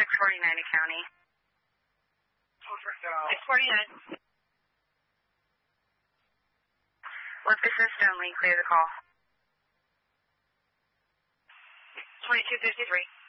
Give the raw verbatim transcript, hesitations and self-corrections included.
six forty-nine to county. six forty-nine. Lift assist only. Clear the call. twenty-two fifty-three.